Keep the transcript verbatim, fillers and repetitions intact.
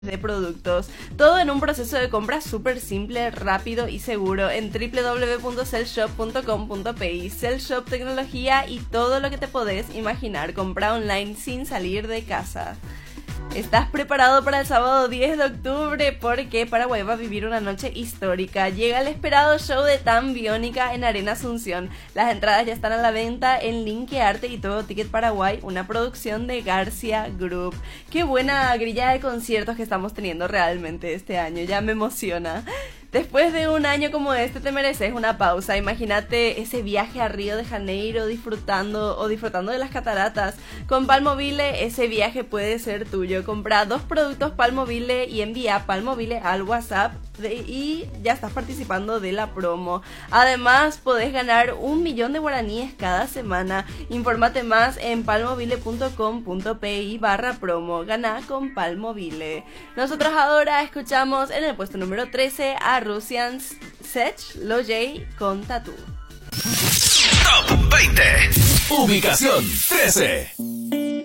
de productos, todo en un proceso de compra súper simple, rápido y seguro en doble u doble u doble u punto cellshop punto com punto pe. Cellshop, tecnología y todo lo que te podés imaginar. Compra online sin salir de casa. ¿Estás preparado para el sábado diez de octubre? Porque Paraguay va a vivir una noche histórica. Llega el esperado show de Tan Biónica en Arena Asunción. Las entradas ya están a la venta en Linkearte y Todo Ticket Paraguay, una producción de Garcia Group. Qué buena grilla de conciertos que estamos teniendo realmente este año, ya me emociona. Después de un año como este te mereces una pausa. Imagínate ese viaje a Río de Janeiro disfrutando o disfrutando de las cataratas. Con Palmovile ese viaje puede ser tuyo. Compra dos productos Palmovile y envía Palmovile al WhatsApp de, y ya estás participando de la promo. Además podés ganar un millón de guaraníes cada semana. Infórmate más en palmovile punto com punto pe barra promo. Gana con Palmovile. Nosotros ahora escuchamos en el puesto número trece a Russian Sech Lojay con Tattoo. Top veinte. Ubicación trece.